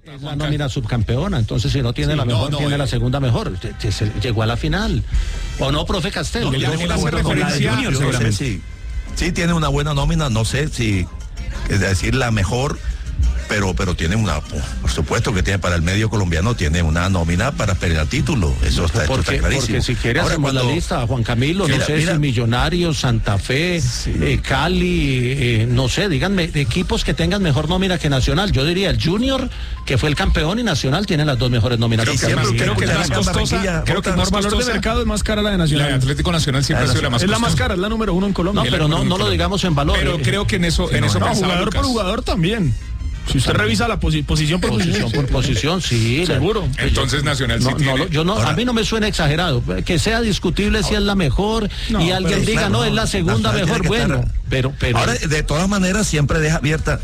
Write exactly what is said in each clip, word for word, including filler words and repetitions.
Es la nómina subcampeona, entonces si no tiene sí, la mejor, no, no, tiene eh. la segunda mejor. Llegó a la final. ¿O no, profe Castel? No, ya no hace referencia Junior, seguramente. No sé si, sí tiene una buena nómina, no sé si es decir la mejor, pero pero tiene una, por supuesto que tiene para el medio colombiano, tiene una nómina para pelear título, eso está, porque, está clarísimo. Porque si quiere Ahora, hacemos cuando, la lista, Juan Camilo, mira, no sé mira, si Millonarios, Santa Fe, sí. eh, Cali, eh, no sé, díganme, equipos que tengan mejor nómina que Nacional. Yo diría el Junior, que fue el campeón, y Nacional tiene las dos mejores nóminas. Creo que, siempre, creo que es más costosa, creo que por valor de mercado es más cara la de Nacional. La de Atlético Nacional siempre ha sido la más costosa. Es la más cara, es la número uno en Colombia. No, pero no, no lo digamos en valor. Pero creo que en eso, en eso jugador por jugador también. Si usted revisa la posi posición por posición, posición, por posición, sí, seguro. Entonces Nacional sí no, tiene. No, yo no, Ahora, a mí no me suena exagerado, que sea discutible ahora, si es la mejor no, y alguien diga claro, no, es la segunda mejor, bueno, estar, pero, pero. Ahora, de todas maneras, siempre deja abierta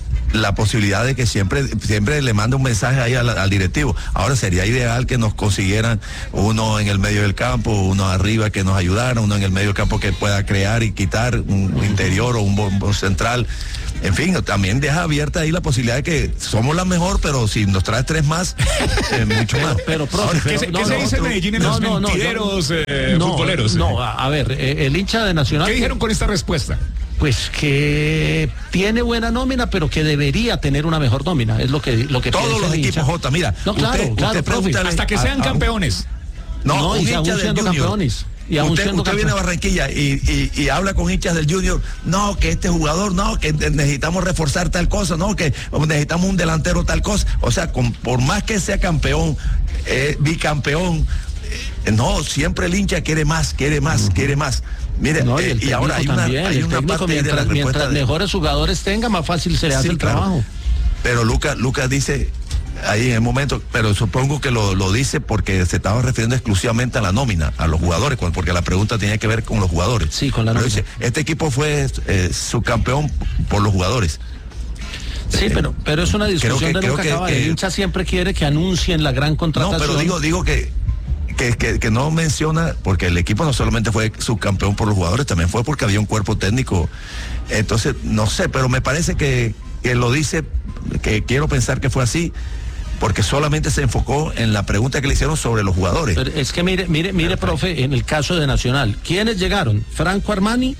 la posibilidad de que siempre siempre le mande un mensaje ahí al, al directivo. Ahora sería ideal que nos consiguieran uno en el medio del campo, uno arriba que nos ayudara, uno en el medio del campo que pueda crear y quitar un, un interior o un bombo central. En fin, también deja abierta ahí la posibilidad de que somos la mejor, pero si nos trae tres más, eh, mucho más. Pero, profe, Ahora, pero, ¿qué, no, ¿qué se no, dice en Medellín en no, los no, mentireros no, eh, no, futboleros? No, a, a ver, eh, el hincha de Nacional. ¿Qué dijeron con esta respuesta? Pues que tiene buena nómina, pero que debería tener una mejor nómina. Es lo que lo que todos los equipos, hincha. Jota, mira. No, claro, usted, claro, usted profe, hasta que sean a, campeones. No, no y aún siendo campeones. Y aún usted siendo usted viene a Barranquilla y, y, y habla con hinchas del Junior, no, que este jugador, no, que necesitamos reforzar tal cosa, no, que necesitamos un delantero tal cosa. O sea, con, por más que sea campeón, eh, bicampeón, eh, no, siempre el hincha quiere más, quiere más, uh-huh. quiere más. Mire, no, y, eh, y ahora hay también, una, hay una parte mientras, de la mientras de... mejores jugadores tenga, más fácil se le hace sí, el claro. trabajo. Pero Lucas, Lucas dice ahí en el momento, pero supongo que lo, lo dice porque se estaba refiriendo exclusivamente a la nómina, a los jugadores, porque la pregunta tenía que ver con los jugadores. Sí, con la pero nómina. Dice, este equipo fue eh, subcampeón por los jugadores. Sí, eh, pero, pero es una discusión que, de lo que, que acaba. Que, el hincha siempre quiere que anuncien la gran contratación. No, pero digo, digo que Que, que, que no menciona, porque el equipo no solamente fue subcampeón por los jugadores, también fue porque había un cuerpo técnico. Entonces, no sé, pero me parece que, que lo dice, que quiero pensar que fue así, porque solamente se enfocó en la pregunta que le hicieron sobre los jugadores. Pero es que mire, mire, mire, profe, en el caso de Nacional, ¿quiénes llegaron? Franco Armani,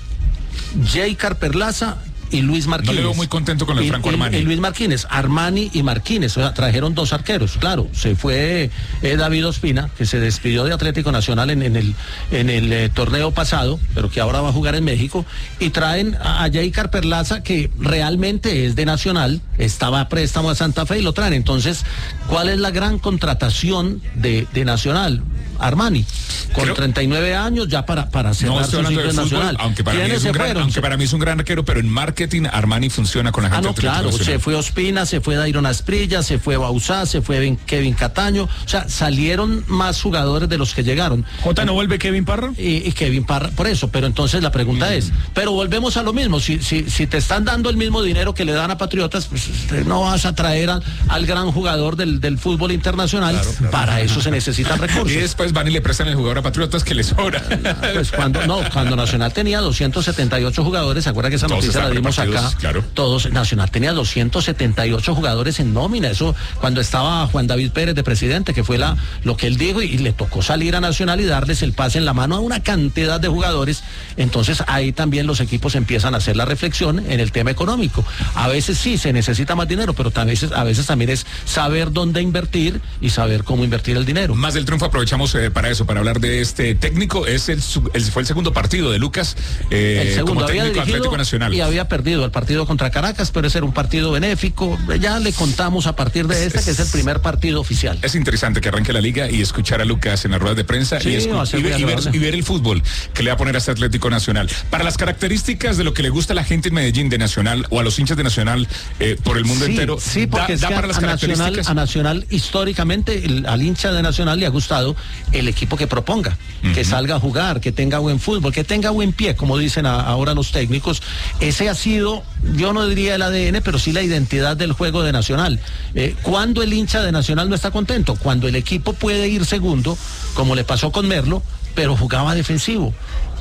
Jay Carperlaza y Luis Marquínez. No le veo muy contento con el y, Franco Armani. Y, y Luis Marquínez, Armani y Marquínez, o sea, trajeron dos arqueros, claro, se fue eh, David Ospina, que se despidió de Atlético Nacional en, en el, en el eh, torneo pasado, pero que ahora va a jugar en México, y traen a, a Jay Carperlaza, que realmente es de Nacional, estaba a préstamo a Santa Fe y lo traen. Entonces, ¿cuál es la gran contratación de, de Nacional? Armani, con Creo, treinta y nueve años ya para, para cerrar no su ciclo nacional. Aunque para, mí es un gran, aunque para mí es un gran arquero, pero en marketing Armani funciona con la gente. Ah, no, claro, se fue Ospina, se fue Dairon Asprilla, se fue Bauzá, se fue Kevin Cataño, o sea, salieron más jugadores de los que llegaron. ¿Jota no vuelve Kevin Parra? Y, y Kevin Parra, por eso, pero entonces la pregunta mm. es, pero volvemos a lo mismo, si, si, si te están dando el mismo dinero que le dan a Patriotas, pues no vas a traer a, al gran jugador del, del fútbol internacional, claro, claro. Para eso se necesitan recursos. Y después van y le prestan el jugador a Patriotas que le sobra. Pues cuando, no, cuando Nacional tenía doscientos setenta y ocho jugadores, ¿se acuerda que esa noticia la dimos acá? Claro. Todos, Nacional tenía doscientos setenta y ocho jugadores en nómina, eso cuando estaba Juan David Pérez de presidente, que fue la, lo que él dijo, y, y le tocó salir a Nacional y darles el pase en la mano a una cantidad de jugadores. Entonces ahí también los equipos empiezan a hacer la reflexión en el tema económico. A veces sí se necesita más dinero, pero a veces, a veces también es saber dónde invertir y saber cómo invertir el dinero. Más del triunfo aprovechamos eh, para eso, para hablar de este técnico. Es el, el fue el segundo partido de Lucas eh, el segundo, como había técnico Atlético Nacional. Y había perdido el partido contra Caracas, pero ese era un partido benéfico. Ya le contamos a partir de este, es, que es el primer partido oficial. Es interesante que arranque la liga y escuchar a Lucas en las ruedas de prensa sí, y, escu- y, ver, y, ver, y ver el fútbol que le va a poner a este Atlético Nacional. Para las características de lo que le gusta a la gente en Medellín de Nacional o a los hinchas de Nacional eh, por el mundo sí, entero, sí, porque da, da es para las a características. Nacional, a Nacional históricamente, el, al hincha de Nacional le ha gustado el equipo que proponga, uh-huh. que salga a jugar, que tenga buen fútbol, que tenga buen pie, como dicen a, ahora los técnicos. Ese ha sido, yo no diría el A D N, pero sí la identidad del juego de Nacional. Eh, cuando el hincha de Nacional no está contento, cuando el equipo puede ir segundo, como le pasó con Merlo, pero jugaba defensivo,